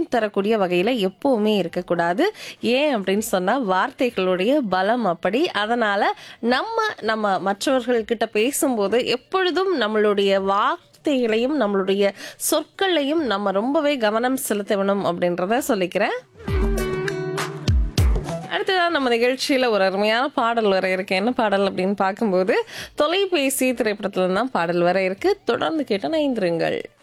தரக்கூடிய வகையில் எப்போவுமே இருக்கக்கூடாது. ஏன் அப்படின்னு சொன்னால் வார்த்தைகளுடைய பலம் அப்படி. அதனால் நம்ம மற்றவர்கள்கிட்ட பேசும்போது எப்பொழுதும் நம்மளுடைய வார்த்தைகளையும் நம்மளுடைய சொற்களையும் நம்ம ரொம்பவே கவனம் செலுத்த வேணும் அப்படின்றத சொல்லிக்கிறேன். அடுத்ததான் நம்ம நிகழ்ச்சியில் ஒரு அருமையான பாடல் வர இருக்கு. என்ன பாடல் அப்படின்னு பார்க்கும்போது தொலைபேசி திரைப்படத்துல தான் பாடல் வர இருக்கு. தொடர்ந்து கேட்டு இணைந்திருங்கள்.